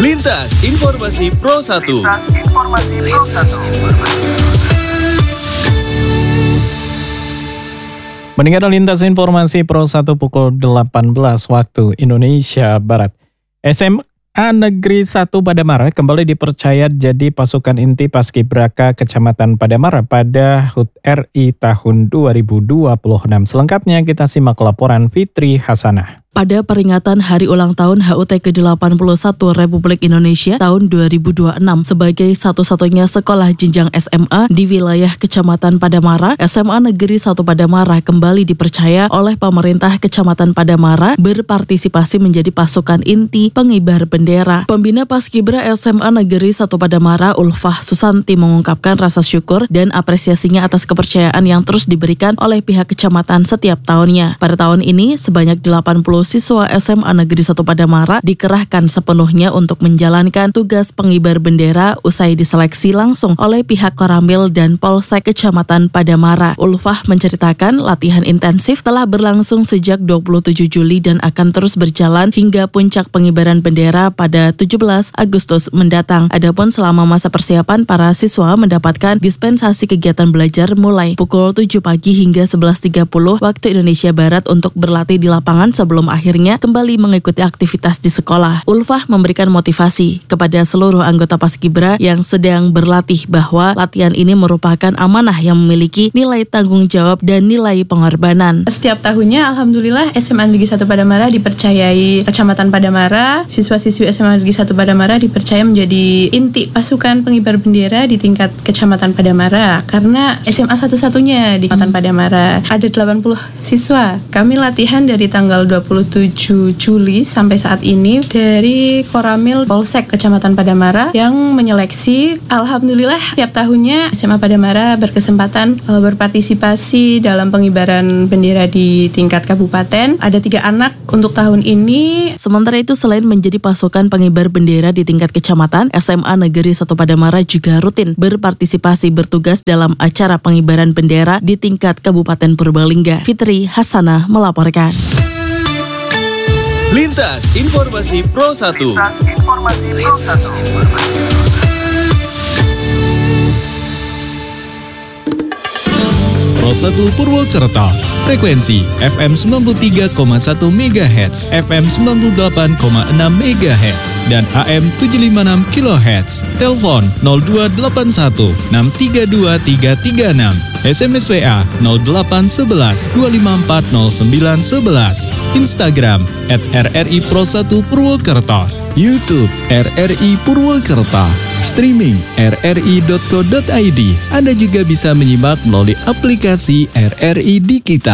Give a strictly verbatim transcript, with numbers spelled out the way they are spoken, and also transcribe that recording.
Lintas Informasi Pro satu. Informasi Pro satu. Mendengar Lintas Informasi Pro satu pukul delapan belas waktu Indonesia Barat. S M A Negeri satu Padamara kembali dipercaya jadi pasukan inti Paskibraka Kecamatan Padamara pada H U T R I tahun dua ribu dua puluh enam. Selengkapnya kita simak laporan Fitri Hasanah. Pada peringatan Hari Ulang Tahun H U T ke delapan puluh satu Republik Indonesia tahun dua ribu dua puluh enam sebagai satu-satunya sekolah jenjang S M A di wilayah Kecamatan Padamara, S M A Negeri satu Padamara kembali dipercaya oleh pemerintah Kecamatan Padamara berpartisipasi menjadi pasukan inti pengibar bendera. Pembina Paskibra S M A Negeri satu Padamara, Ulfah Susanti, mengungkapkan rasa syukur dan apresiasinya atas kepercayaan yang terus diberikan oleh pihak kecamatan setiap tahunnya. Pada tahun ini, sebanyak delapan puluh siswa S M A Negeri satu Padamara dikerahkan sepenuhnya untuk menjalankan tugas pengibar bendera usai diseleksi langsung oleh pihak Koramil dan Polsek Kecamatan Padamara. Ulfah menceritakan latihan intensif telah berlangsung sejak dua puluh tujuh Juli dan akan terus berjalan hingga puncak pengibaran bendera pada tujuh belas Agustus mendatang. Adapun selama masa persiapan, para siswa mendapatkan dispensasi kegiatan belajar mulai pukul tujuh pagi hingga sebelas tiga puluh waktu Indonesia Barat untuk berlatih di lapangan sebelum akhirnya kembali mengikuti aktivitas di sekolah. Ulfah memberikan motivasi kepada seluruh anggota Paskibra yang sedang berlatih bahwa latihan ini merupakan amanah yang memiliki nilai tanggung jawab dan nilai pengorbanan. Setiap tahunnya Alhamdulillah S M A Negeri satu Padamara dipercayai Kecamatan Padamara, siswa-siswi S M A Negeri satu Padamara dipercaya menjadi inti pasukan pengibar bendera di tingkat Kecamatan Padamara karena S M A satu-satunya di Kecamatan Padamara. Ada delapan puluh siswa. Kami latihan dari tanggal dua puluh tujuh Juli sampai saat ini dari Koramil Polsek Kecamatan Padamara yang menyeleksi. Alhamdulillah tiap tahunnya S M A Padamara berkesempatan uh, berpartisipasi dalam pengibaran bendera di tingkat kabupaten. Ada tiga anak untuk tahun ini. Sementara itu, selain menjadi pasukan pengibar bendera di tingkat kecamatan, S M A Negeri satu Padamara juga rutin berpartisipasi bertugas dalam acara pengibaran bendera di tingkat Kabupaten Purbalingga. Fitri Hasanah melaporkan. Lintas Informasi Pro satu. Lintas Informasi Pro satu. Pro satu Purwokerto, frekuensi F M sembilan puluh tiga koma satu megahertz, F M sembilan puluh delapan koma enam megahertz, dan A M tujuh ratus lima puluh enam kilohertz. Telepon nol dua delapan satu enam tiga dua tiga tiga enam. S M S W A nol delapan satu satu dua lima empat nol sembilan satu satu. Instagram at R R I Pro satu Purwokerto. YouTube R R I Purwokerto. Streaming r r i dot co dot i d. Anda juga bisa menyimak melalui aplikasi R R I di kita.